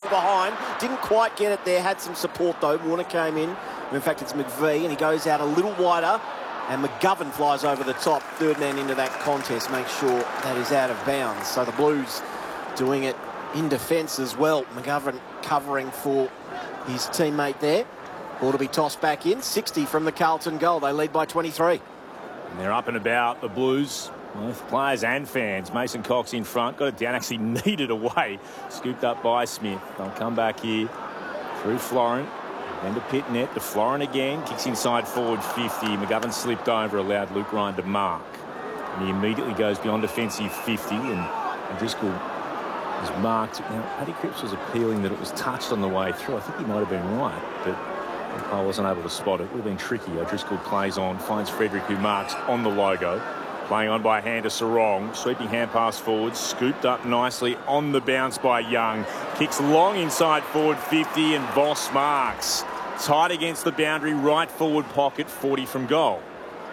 behind. Didn't quite get it there. Had some support, though. Warner came in. In fact, it's McVee, and he goes out a little wider. And McGovern flies over the top. Third man into that contest. Make sure that is out of bounds. So the Blues doing it in defence as well. McGovern covering for his teammate there. Ball to be tossed back in. 60 from the Carlton goal. They lead by 23. And they're up and about, the Blues. Both players and fans. Mason Cox in front. Got it down. Actually kneaded away. Scooped up by Smith. They'll come back here through Florent. Then to Pitnet. To Florent again. Kicks inside forward 50. McGovern slipped over. Allowed Luke Ryan to mark. And he immediately goes beyond defensive 50. And Driscoll is marked. Now, Paddy Cripps was appealing that it was touched on the way through. I think he might have been right. But I wasn't able to spot it. It would have been tricky. Driscoll plays on. Finds Frederick, who marks on the logo. Playing on by hand to Sarong. Sweeping hand pass forward. Scooped up nicely on the bounce by Young. Kicks long inside forward 50 and Voss marks. Tight against the boundary, right forward pocket, 40 from goal.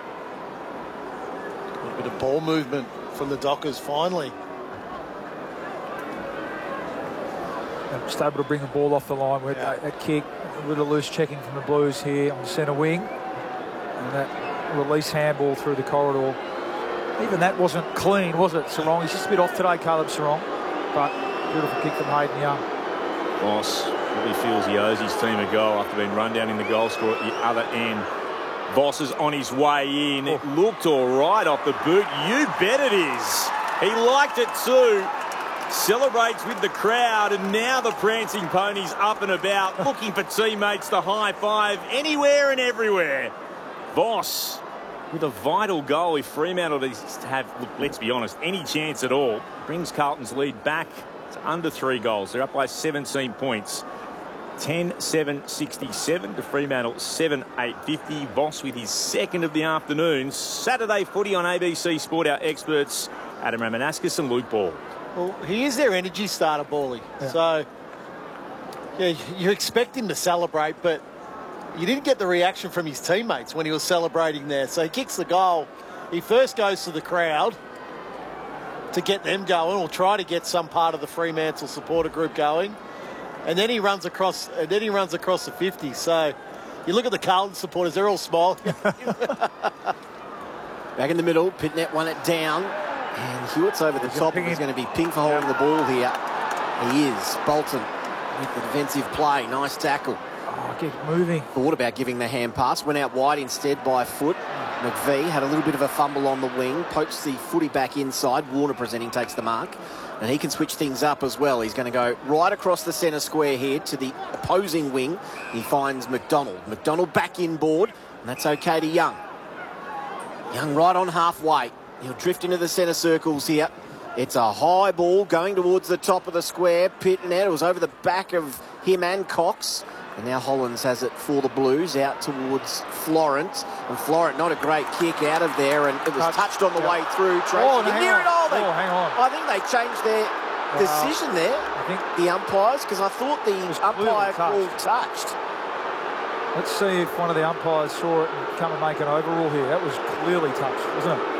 A bit of ball movement from the Dockers finally. Just able to bring the ball off the line with that kick. A little loose checking from the Blues here on the centre wing. And that release handball through the corridor. Even that wasn't clean, was it, Sarong? He's just a bit off today, Caleb Sarong. But beautiful kick from Hayden Young. Voss probably feels he owes his team a goal after being run down in the goal score at the other end. Voss is on his way in. It looked all right off the boot. You bet it is. He liked it too. Celebrates with the crowd, and now the prancing pony's up and about, looking for teammates to high five anywhere and everywhere. Voss with a vital goal. If Fremantle is to have, look, let's be honest, any chance at all, brings Carlton's lead back to under 3 goals. They're up by 17 points. 10-7-67 to Fremantle 7-8-50. Voss with his second of the afternoon. Saturday footy on ABC Sport. Our experts Adam Ramanauskas and Luke Ball. Well, he is their energy starter, Bally. Yeah. So, yeah, you expect him to celebrate, but you didn't get the reaction from his teammates when he was celebrating there. So he kicks the goal. He first goes to the crowd to get them going, or try to get some part of the Fremantle supporter group going. And then he runs across the 50. So you look at the Carlton supporters, they're all smiling. Back in the middle, Pitnet won it down. And Hewitt's over the top. He's going to be ping for holding the ball here. He is. Bolton with the defensive play. Nice tackle. Oh, get moving. Thought about giving the hand pass. Went out wide instead by foot. McVee had a little bit of a fumble on the wing. Pokes the footy back inside. Warner presenting takes the mark. And he can switch things up as well. He's going to go right across the centre square here to the opposing wing. He finds McDonald. McDonald back inboard. And that's okay to Young. Young right on halfway. He'll drift into the centre circles here. It's a high ball going towards the top of the square. Pitnet, it was over the back of him and Cox. And now Hollands has it for the Blues out towards Florent. And Florent, not a great kick out of there. And it was touched on the way through. Tracy, hang on. I think they changed their decision there, I think the umpires, because I thought the umpire called touched. Let's see if one of the umpires saw it and come and make an overrule here. That was clearly touched, wasn't it?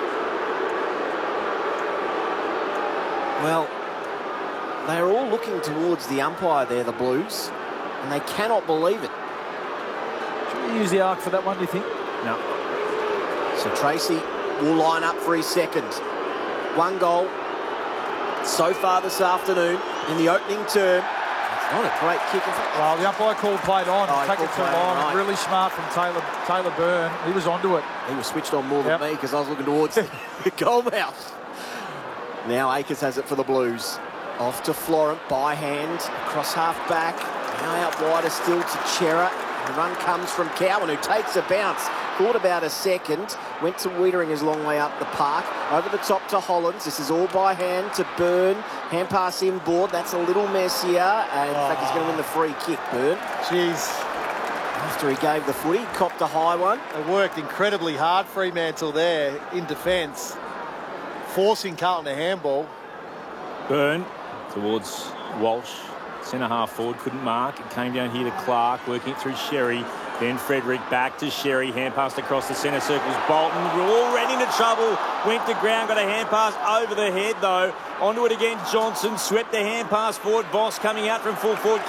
Well, they are all looking towards the umpire there, the Blues, and they cannot believe it. Should we use the arc for that one, do you think? No. So Tracy will line up for his second. 1 goal so far this afternoon in the opening term. It's not a great kick. Well, the umpire called played on. Take it to line. Right. Really smart from Taylor Byrne. He was onto it. He was switched on more than me because I was looking towards the goal mouth. Now Akers has it for the Blues. Off to Florent by hand, across half back. Now out wider still to Chera. The run comes from Cowan, who takes a bounce. Thought about a second. Went to Wiedering his long way up the park. Over the top to Hollands. This is all by hand to Byrne. Hand pass inboard. That's a little messier. And in fact, he's going to win the free kick, Byrne. Jeez. After he gave the footy, copped a high one. They worked incredibly hard, Fremantle, there in defence, forcing Carlton a handball. Byrne towards Walsh. Centre half forward, couldn't mark. It came down here to Clark, working it through Sherry. Then Frederick back to Sherry. Hand passed across the centre circles. Bolton ran into trouble. Went to ground, got a hand pass over the head though. Onto it again, Johnson. Swept the hand pass forward. Voss coming out from full forward.